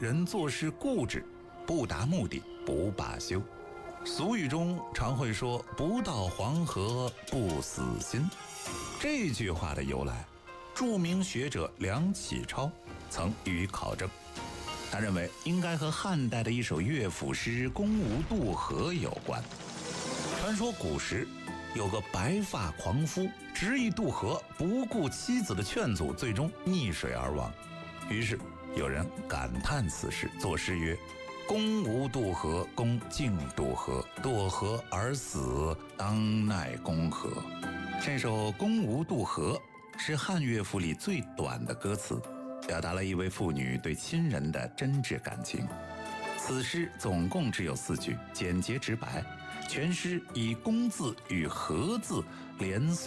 人做事固执，不达目的不罢休。俗语中常会说不到黄河不死心。这句话的由来，著名学者梁启超曾予以考证。他认为应该和汉代的一首乐府诗《宫无渡河》有关。传说古时有个白发狂夫执意渡河，不顾妻子的劝阻，最终溺水而亡。于是有人感叹此事，作诗曰：公无渡河，公竟渡河，堕河而死，当奈公何？这首《公无渡河》是汉乐府里最短的歌词，表达了一位妇女对亲人的真挚感情。此诗总共只有4句，简洁直白，全诗以公字与河字连诵